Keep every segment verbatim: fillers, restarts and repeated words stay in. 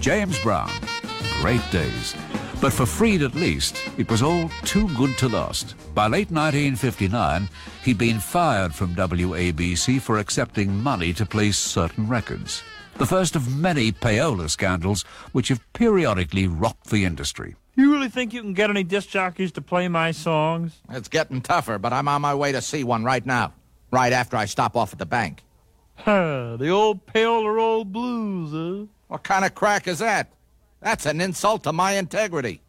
James Brown. Great days. But for Freed, at least, it was all too good to last. By late nineteen fifty-nine, he'd been fired from W A B C for accepting money to play certain records. The first of many payola scandals which have periodically rocked the industry. You really think you can get any disc jockeys to play my songs? It's getting tougher, but I'm on my way to see one right now. Right after I stop off at the bank. Huh, the old payola old blues, huh? What kind of crack is that? That's an insult to my integrity.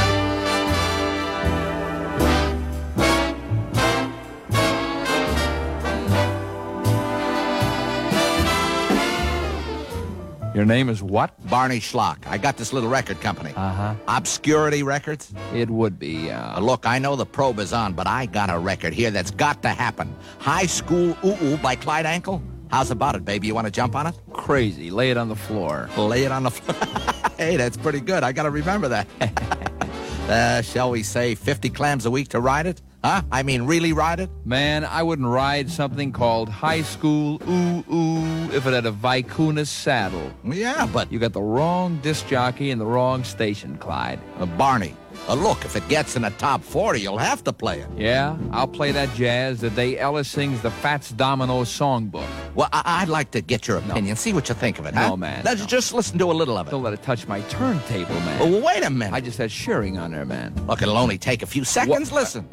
Your name is what? Barney Schlock. I got this little record company. Uh-huh. Obscurity Records. It would be, uh... Uh, look, I know the probe is on, but I got a record here that's got to happen. High School Ooh-Ooh by Clyde Ankle. How's about it, baby? You want to jump on it? Crazy. Lay it on the floor. Lay it on the floor. Hey, that's pretty good. I got to remember that. uh, shall we say fifty clams a week to ride it? Huh? I mean, really ride it? Man, I wouldn't ride something called High School Ooh Ooh if it had a Vicuna saddle. Yeah, but... You got the wrong disc jockey in the wrong station, Clyde. Uh, Barney, uh, look, if it gets in the top forty, you'll have to play it. Yeah? I'll play that jazz the day Ellis sings the Fats Domino songbook. Well, I- I'd like to get your opinion. No. See what you think of it, huh? No, man, Let's no. just listen to a little of it. Don't let it touch my turntable, man. Oh, well, wait a minute. I just had shearing on there, man. Look, it'll only take a few seconds. What? Listen.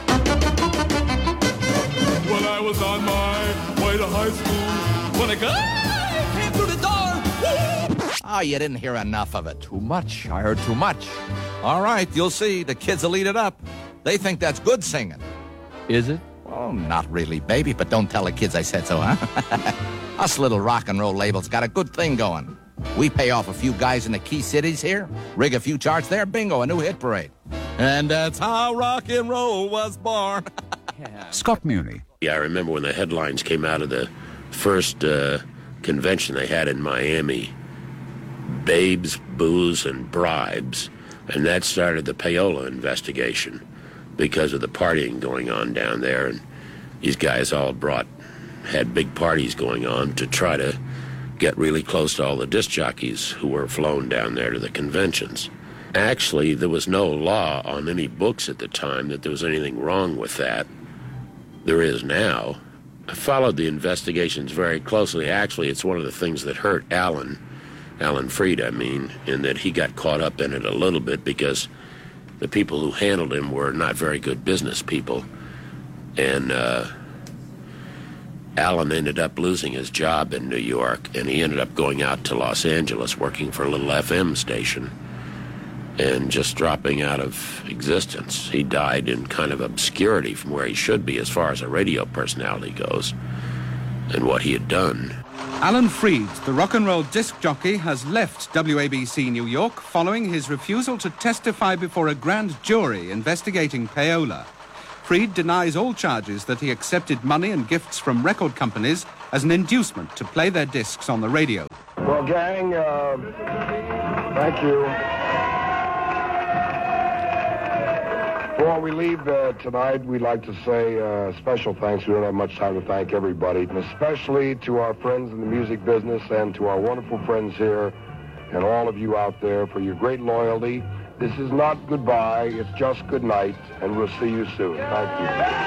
When I was on my way to high school, when a guy came through the door. Oh, you didn't hear enough of it. Too much. I heard too much. All right, you'll see. The kids will eat it up. They think that's good singing. Is it? Well, not really, baby, but don't tell the kids I said so, huh? Us little rock and roll labels got a good thing going. We pay off a few guys in the key cities here, rig a few charts there, bingo, a new hit parade. And that's how rock and roll was born. Yeah. Scott Muni. Yeah, I remember when the headlines came out of the first uh, convention they had in Miami. Babes, booze, and bribes. And that started the payola investigation because of the partying going on down there. And these guys all brought, had big parties going on to try to get really close to all the disc jockeys who were flown down there to the conventions. Actually, there was no law on any books at the time that there was anything wrong with that. There is now. I followed the investigations very closely. Actually, it's one of the things that hurt Alan, Alan Freed, I mean, in that he got caught up in it a little bit because the people who handled him were not very good business people. And uh, Alan ended up losing his job in New York, and he ended up going out to Los Angeles working for a little F M station and just dropping out of existence. He died in kind of obscurity from where he should be as far as a radio personality goes and what he had done. Alan Freed, the rock and roll disc jockey, has left W A B C New York following his refusal to testify before a grand jury investigating payola. Freed denies all charges that he accepted money and gifts from record companies as an inducement to play their discs on the radio. Well, gang, uh, thank you. Before we leave uh, tonight, we'd like to say uh, special thanks. We don't have much time to thank everybody, and especially to our friends in the music business and to our wonderful friends here and all of you out there for your great loyalty. This is not goodbye, it's just good night, and we'll see you soon. Thank you.